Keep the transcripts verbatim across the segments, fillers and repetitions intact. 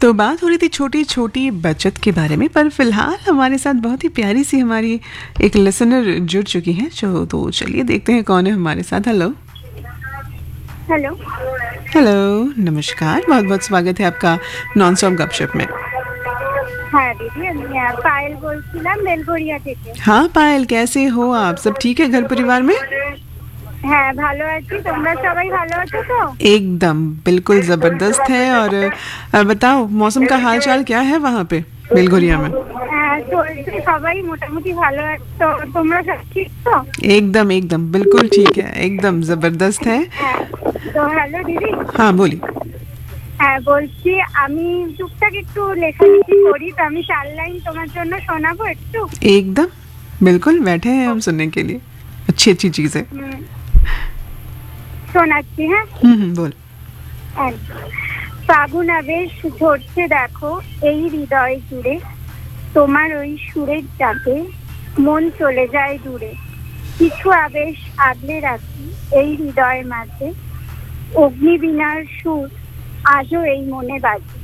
तो बात हो रही थी छोटी छोटी बचत के बारे में, पर फिलहाल हमारे साथ बहुत ही प्यारी सी हमारी एक लिसनर जुड़ चुकी है। जो तो चलिए देखते हैं कौन है हमारे साथ। हेलो हेलो हेलो नमस्कार, बहुत बहुत स्वागत है आपका नॉन स्टॉप गपशप में। হ্যাঁ দিদি, আমি আহ, পায়েল বলছিলাম বেলগড়িয়া থেকে। हाँ पायल, कैसे हो आप? सब ठीक है घर परिवार में? হ্যাঁ ভালো আছি, তোমরা সবাই ভালো আছো তো? एकदम बिल्कुल जबरदस्त है। और अ, बताओ मौसम का हाल चाल क्या है वहाँ पे बेलघोरिया में? হ্যাঁ চলছে, সবাই মোটামুটি ভালো আছে তো। তোমরা সব ঠিক তো? एकदम एकदम बिल्कुल ठीक है, एकदम जबरदस्त है। হ্যাঁ তো হ্যালো দিদি। हाँ बोलिए। হ্যাঁ বলছি, আমি টুকটাক একটু লেখালেখি করি, তো আমি চার লাইন তোমার জন্য শোনাবো একটু। एकदम बिल्कुल, बैठे हैं हम सुनने के लिए। अच्छी अच्छी चीज है। হুম, শোনাচ্ছি হ্যাঁ। हम्म हम्म, बोल। একদম। ফাগুন আবেশ ঝরছে দেখো এই হৃদয় জুড়ে, তোমার ওই সুরের ডাকে মন চলে যায় দূরে। কিছু আবেশ আগলে রাখি এই হৃদয় মাঝে, অগ্নিবীণার সুর আজও এই মনে বাজে।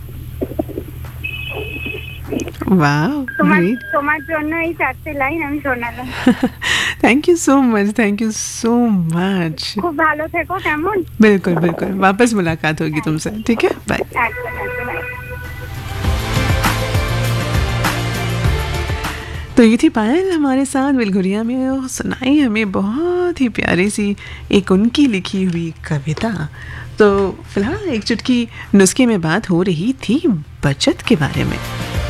वाह তোমার ग्रेट। তোমার জন্য এই চারটে লাইন আমি শোনালাম। Thank you so much, thank you so much. খুব ভালো থেকো, কেমন? बिल्कुल बिल्कुल, वापस मुलाकात होगी तुमसे, ठीक है, बाय। একদম একদম একদম। तो ये थी पायल हमारे साथ बेलघोरिया में, और सुनाई हमें बहुत ही प्यारी सी एक उनकी लिखी हुई कविता। तो फिलहाल एक चुटकी नुस्खे में बात हो रही थी बचत के बारे में।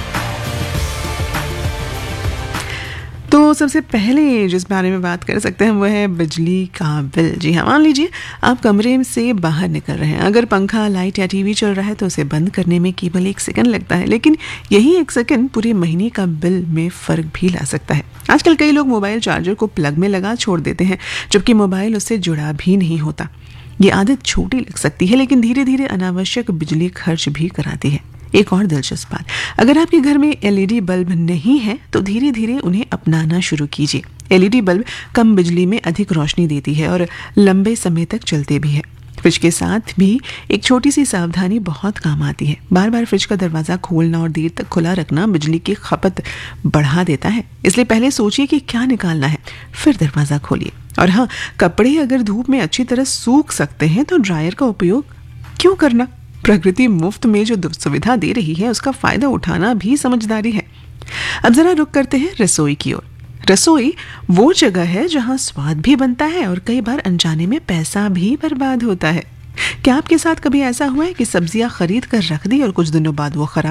तो सबसे पहले जिस बारे में बात कर सकते हैं वो है बिजली का बिल। जी हाँ, मान लीजिए आप कमरे से बाहर निकल रहे हैं, अगर पंखा लाइट या टीवी चल रहा है तो उसे बंद करने में केवल एक सेकंड लगता है, लेकिन यही एक सेकंड पूरे महीने का बिल में फ़र्क भी ला सकता है। आजकल कई लोग मोबाइल चार्जर को प्लग में लगा छोड़ देते हैं, जबकि मोबाइल उससे जुड़ा भी नहीं होता। ये आदत छोटी लग सकती है, लेकिन धीरे धीरे अनावश्यक बिजली खर्च भी कराती है। एक और दिलचस्प बात, अगर आपके घर में एलईडी बल्ब नहीं है तो धीरे धीरे उन्हें अपनाना शुरू कीजिए। एलईडी बल्ब कम बिजली में अधिक रोशनी देती है और लंबे समय तक चलते भी है। फ्रिज के साथ भी एक छोटी सी सावधानी बहुत काम आती है। बार बार फ्रिज का दरवाज़ा खोलना और देर तक खुला रखना बिजली की खपत बढ़ा देता है, इसलिए पहले सोचिए कि क्या निकालना है, फिर दरवाज़ा खोलिए। और हाँ, कपड़े अगर धूप में अच्छी तरह सूख सकते हैं तो ड्रायर का उपयोग क्यों करना? प्रकृति मुफ्त में जो सुविधा दे रही है उसका फायदा उठाना भी समझदारी है। अब जरा रुक करते हैं रसोई की ओर। रसोई वो जगह है जहां स्वाद भी बनता है और कई बार अनजाने में पैसा भी बर्बाद होता है। क्या आपके साथ कभी ऐसा हुआ है कि सब्जियां खरीद कर रख दी और कुछ दिनों बाद वो खराब